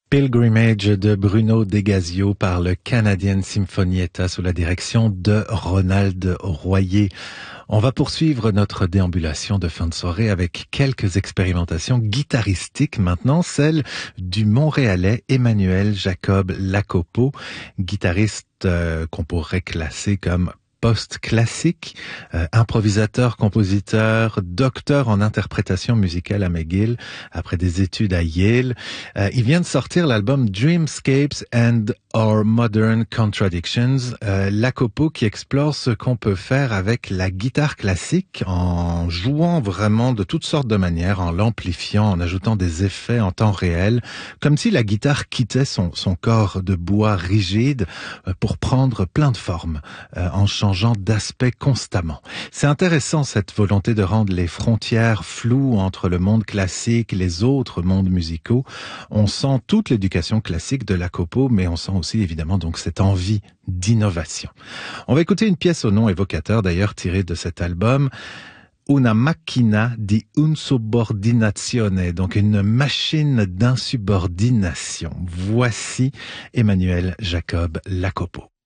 Pilgrimage de Bruno Degasio par le Canadian Sinfonietta sous la direction de Ronald Royer. On va poursuivre notre déambulation de fin de soirée avec quelques expérimentations guitaristiques maintenant, celle du Montréalais Emmanuel Jacob Lacopo, guitariste qu'on pourrait classer comme post-classique, improvisateur, compositeur, docteur en interprétation musicale à McGill, après des études à Yale. Il vient de sortir l'album Dreamscapes and Our Modern Contradictions, Lacopo qui explore ce qu'on peut faire avec la guitare classique en jouant vraiment de toutes sortes de manières, en l'amplifiant, en ajoutant des effets en temps réel, comme si la guitare quittait son corps de bois rigide pour prendre plein de formes, en changeant d'aspect constamment. C'est intéressant cette volonté de rendre les frontières floues entre le monde classique et les autres mondes musicaux. On sent toute l'éducation classique de Lacopo, mais on sent aussi évidemment donc cette envie d'innovation. On va écouter une pièce au nom évocateur d'ailleurs tirée de cet album, Una macchina di insubordinazione, donc une machine d'insubordination. Voici Emmanuel Jacob Lacopo.